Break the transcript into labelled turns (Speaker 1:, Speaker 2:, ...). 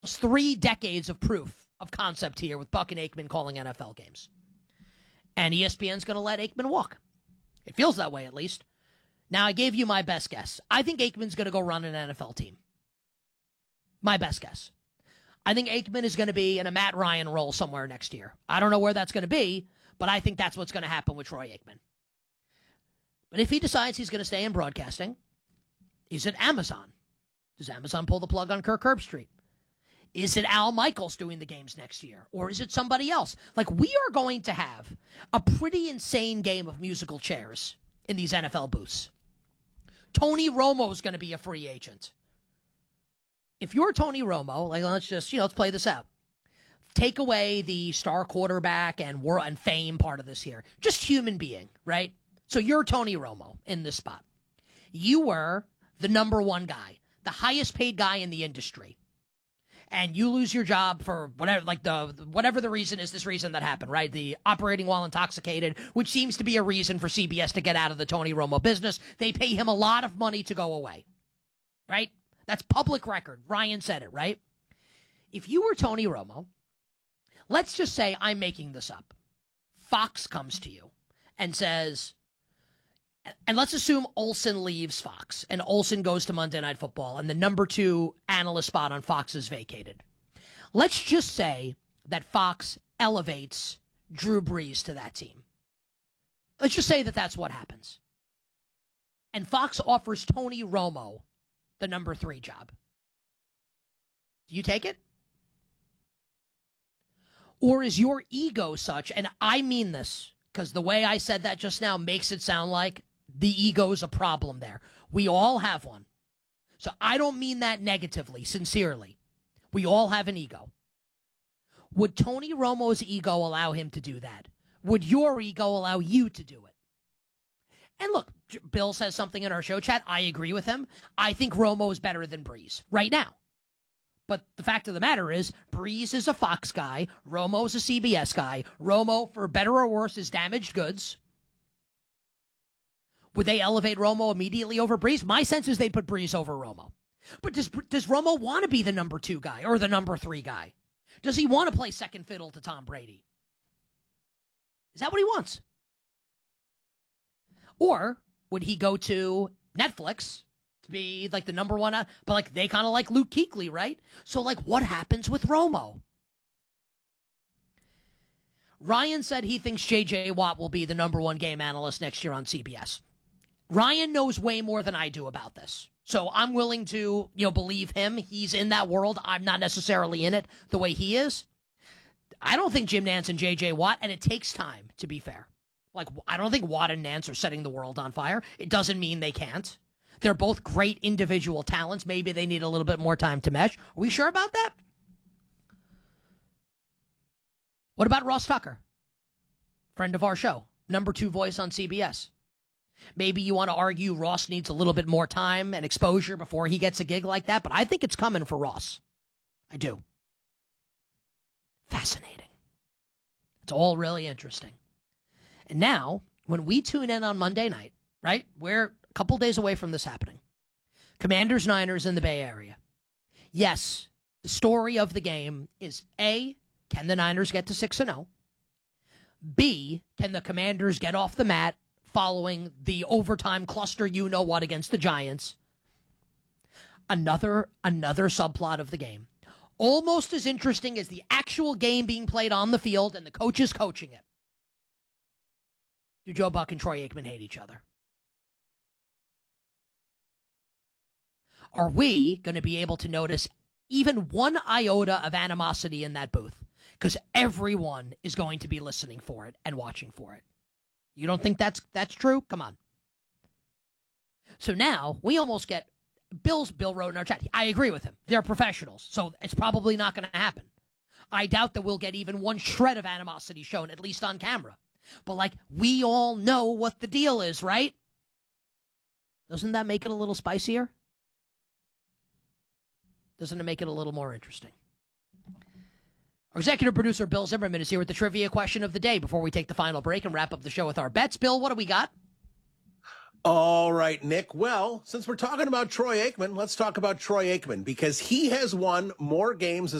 Speaker 1: 3 decades of proof of concept here with Buck and Aikman calling NFL games. And ESPN's going to let Aikman walk. It feels that way, at least. Now, I gave you my best guess. I think Aikman's going to go run an NFL team. My best guess. I think Aikman is going to be in a Matt Ryan role somewhere next year. I don't know where that's going to be, but I think that's what's going to happen with Troy Aikman. But if he decides he's going to stay in broadcasting, is it Amazon? Does Amazon pull the plug on Kirk Herbstreit? Is it Al Michaels doing the games next year? Or is it somebody else? Like, we are going to have a pretty insane game of musical chairs in these NFL booths. Tony Romo is going to be a free agent. If you're Tony Romo, like, let's play this out. Take away the star quarterback and fame part of this here. Just human being, right? So you're Tony Romo in this spot. You were the number one guy, the highest paid guy in the industry. And you lose your job for whatever the reason is, this reason that happened, right? The operating while intoxicated, which seems to be a reason for CBS to get out of the Tony Romo business. They pay him a lot of money to go away, right? That's public record. Ryan said it, right? If you were Tony Romo, let's just say I'm making this up. Fox comes to you and says, and let's assume Olsen leaves Fox and Olsen goes to Monday Night Football and the number 2 analyst spot on Fox is vacated. Let's just say that Fox elevates Drew Brees to that team. Let's just say that that's what happens. And Fox offers Tony Romo the number 3 job. Do you take it? Or is your ego such, and I mean this, because the way I said that just now makes it sound like the ego's a problem there. We all have one. So I don't mean that negatively, sincerely. We all have an ego. Would Tony Romo's ego allow him to do that? Would your ego allow you to do it? And look, Bill says something in our show chat. I agree with him. I think Romo is better than Brees right now. But the fact of the matter is, Brees is a Fox guy. Romo is a CBS guy. Romo, for better or worse, is damaged goods. Would they elevate Romo immediately over Brees? My sense is they'd put Brees over Romo. But does Romo want to be the number 2 guy or the number 3 guy? Does he want to play second fiddle to Tom Brady? Is that what he wants? Or would he go to Netflix to be like the number 1? But like they kind of like Luke Kuechly, right? So like what happens with Romo? Ryan said he thinks J.J. Watt will be the number 1 game analyst next year on CBS. Ryan knows way more than I do about this. So I'm willing to, believe him. He's in that world. I'm not necessarily in it the way he is. I don't think Jim Nantz and J.J. Watt, and it takes time, to be fair. Like, I don't think Watt and Nantz are setting the world on fire. It doesn't mean they can't. They're both great individual talents. Maybe they need a little bit more time to mesh. Are we sure about that? What about Ross Tucker? Friend of our show. Number 2 voice on CBS. Maybe you want to argue Ross needs a little bit more time and exposure before he gets a gig like that, but I think it's coming for Ross. I do. Fascinating. It's all really interesting. And now, when we tune in on Monday night, right, we're a couple days away from this happening. Commanders, Niners in the Bay Area. Yes, the story of the game is A, can the Niners get to 6-0? B, can the Commanders get off the mat following the overtime cluster you-know-what against the Giants? Another subplot of the game. Almost as interesting as the actual game being played on the field and the coaches coaching it. Do Joe Buck and Troy Aikman hate each other? Are we going to be able to notice even one iota of animosity in that booth? Because everyone is going to be listening for it and watching for it. You don't think that's true? Come on. So now we almost get Bill wrote in our chat. I agree with him. They're professionals, so it's probably not going to happen. I doubt that we'll get even one shred of animosity shown, at least on camera. But like, we all know what the deal is, right? Doesn't that make it a little spicier? Doesn't it make it a little more interesting? Our executive producer, Bill Zimmerman, is here with the trivia question of the day before we take the final break and wrap up the show with our bets. Bill, what do we got?
Speaker 2: All right, Nick. Well, since we're talking about Troy Aikman, let's talk about Troy Aikman because he has won more games